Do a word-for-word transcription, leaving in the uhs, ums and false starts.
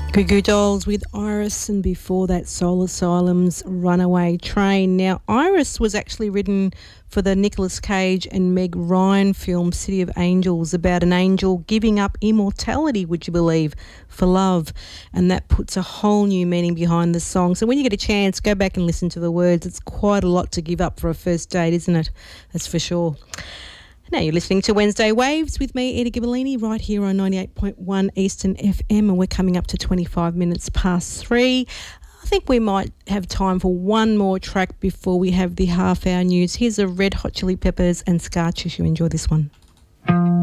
Goo Goo Dolls with Iris, and before that Soul Asylum's Runaway Train. Now, Iris was actually written for the Nicolas Cage and Meg Ryan film City of Angels, about an angel giving up immortality, would you believe, for love. And that puts a whole new meaning behind the song. So when you get a chance, go back and listen to the words. It's quite a lot to give up for a first date, isn't it? That's for sure. Now you're listening to Wednesday Waves with me, Edie Gibellini, right here on ninety-eight point one Eastern F M, and we're coming up to twenty-five minutes past three. I think we might have time for one more track before we have the half-hour news. Here's a Red Hot Chili Peppers and Scar Tissue. Enjoy this one.